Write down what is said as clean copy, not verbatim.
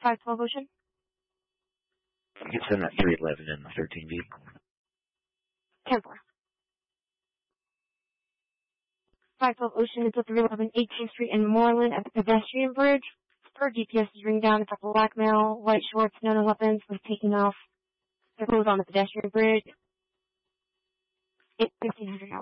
512 Ocean. You can send that 311 and the 13B. 10-4. 512 Ocean is at 311 18th Street in Moreland at the pedestrian bridge. Per GPS is ring down. It's a black male, white shorts, no weapons, was taking off. They're closed on the pedestrian bridge. It's 1500 hours.